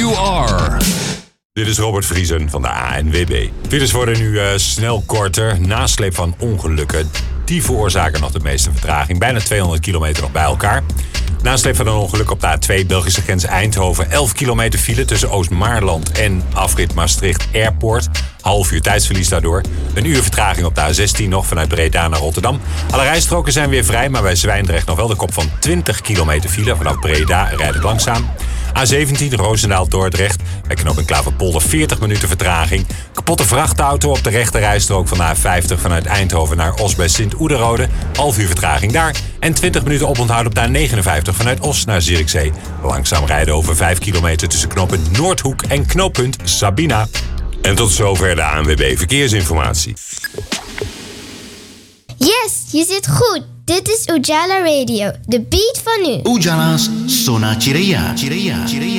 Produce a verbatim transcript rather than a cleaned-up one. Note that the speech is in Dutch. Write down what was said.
you are. Dit is Robert Vriesen van de A N W B. Files worden nu uh, snel korter. Nasleep van ongelukken, die veroorzaken nog de meeste vertraging. Bijna tweehonderd kilometer nog bij elkaar. Nasleep van een ongeluk op de A twee Belgische grens Eindhoven. elf kilometer file tussen Oost-Maarland en afrit Maastricht Airport. Half uur tijdsverlies daardoor. Een uur vertraging op de A zestien nog vanuit Breda naar Rotterdam. Alle rijstroken zijn weer vrij, maar bij Zwijndrecht nog wel de kop van twintig kilometer file. Vanaf Breda rijdt het langzaam. A zeventien Roosendaal-Dordrecht. Bij knooppunt Klaverpolder veertig minuten vertraging. Kapotte vrachtauto op de rechterrijstrook van de A vijftig vanuit Eindhoven naar Os bij Sint-Oederode. Half uur vertraging daar. En twintig minuten oponthoud op de A negenenvijftig vanuit Os naar Zierikzee. Langzaam rijden over vijf kilometer tussen knooppunt Noordhoek en knooppunt Sabina. En tot zover de A N W B Verkeersinformatie. Yes, je zit goed. Dit is Ujala Radio, de beat van nu. Ujala's Sona Chireya. Chireya. Chireya.